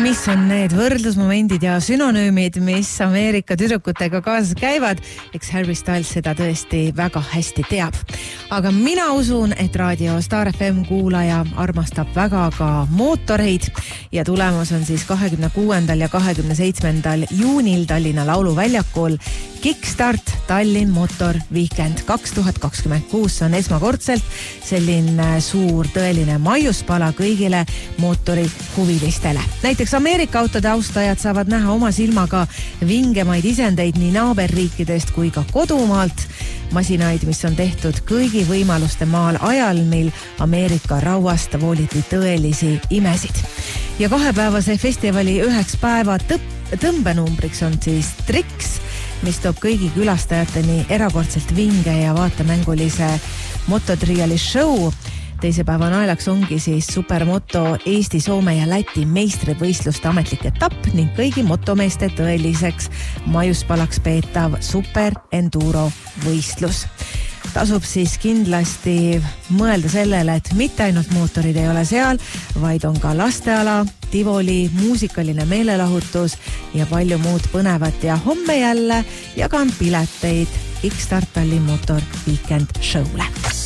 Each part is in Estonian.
Mis on need võrdlusmomendid ja sünonüümid, mis Ameerika tüdrukutega kaasas käivad? Eks Harry Styles seda tõesti väga hästi teab. Aga mina usun, et raadio Star FM kuulaja armastab väga ka mootoreid ja tulemas on siis 26. ja 27. juunil Tallinna Lauluväljakul Kickstart Tallinn Motor Weekend 2026 on esmakordselt selline suur tõeline maiuspala kõigile mootorihuvilistele. Näiteks Ameerika autode austajad saavad näha oma silmaga vingemaid isendeid nii naaberriikidest kui ka kodumaalt. Masinaid, mis on tehtud kõigi võimaluste maal ajal, mil Ameerika rauast vooliti tõelisi imesid. Ja 2-päevase festivali 9 päeva tõmbenumbriks on siis Tricks, mis toob kõigi külastajateni erakordselt vinge ja vaatemängulise mototriali show. Teise päeva naelaks ongi siis Supermoto Eesti, Soome ja Läti meistrivõistluste ametlik etapp ning kõigi motomeeste tõeliseks maiuspalaks peetav Super Enduro võistlus. Tasub siis kindlasti mõelda sellele, et mitte ainult mootorid ei ole seal, vaid on ka lasteala, tivoli, muusikaline meelelahutus ja palju muud põnevat. Ja homme jälle jagan pileteid Kickstart Tallinn Motor Weekend show'le.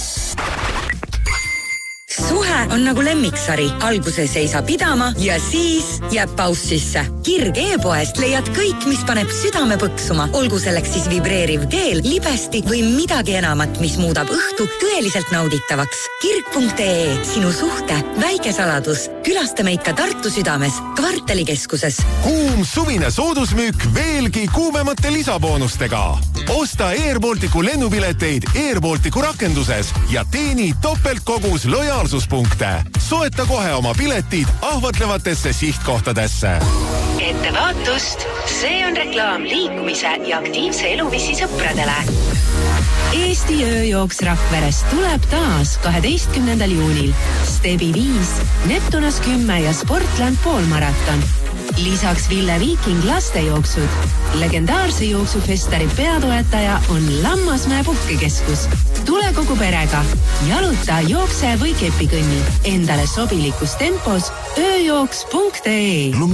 Suhe on nagu lemmiksari. Alguses ei saa pidama ja siis jääb paus sisse. Kirg e-poest leiad kõik, mis paneb südame põksuma. Olgu selleks siis vibreeriv keel, libesti või midagi enamat, mis muudab õhtu tõeliselt nauditavaks. Kirg.ee, sinu suhte väike saladus. Külasta meid ka Tartu südames, kvartalikeskuses. Kuum suvine soodusmüük veelgi kuumemate lisaboonustega. Osta Airbalticu lennupileteid Airbalticu rakenduses ja teeni topeltkogus lojaalsuspunkte. Soeta kohe oma piletid ahvatlevatesse sihtkohtadesse. Ettevaatust! See on reklaam liikumise ja aktiivse eluviisi sõpradele. Eesti ööjooks Rakverest tuleb taas 12. juunil. Stebi 5, Neptunas 10 ja Sportland poolmaraton. Lisaks Ville Viiking lastejooksud. Legendaarse jooksufestari peatoetaja on Lammasmäe puhkekeskus. Tule kogu perega. Jaluta, jookse või kepikõnni. Endale sobilikus tempos ööjooks.ee.